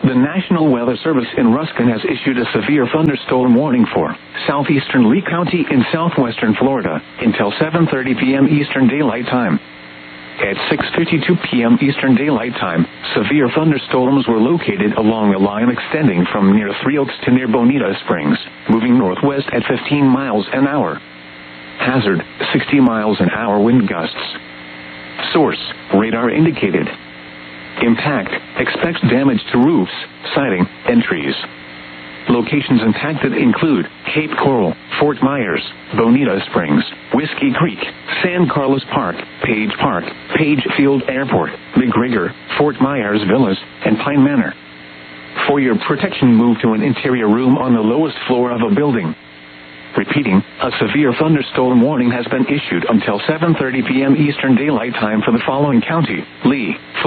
The National Weather Service in Ruskin has issued a severe thunderstorm warning for southeastern Lee County in southwestern Florida until 7:30 p.m. Eastern Daylight Time. At 6:52 p.m. Eastern Daylight Time, severe thunderstorms were located along a line extending from near Three Oaks to near Bonita Springs, moving northwest at 15 miles an hour. Hazard, 60 miles an hour wind gusts. Source, radar indicated. Impact, expects damage to roofs, siding, and trees. Locations impacted include Cape Coral, Fort Myers, Bonita Springs, Whiskey Creek, San Carlos Park, Page Field Airport, McGregor, Fort Myers Villas, and Pine Manor. For your protection, move to an interior room on the lowest floor of a building. Repeating, a severe thunderstorm warning has been issued until 7:30 p.m. Eastern Daylight Time for the following county: Lee,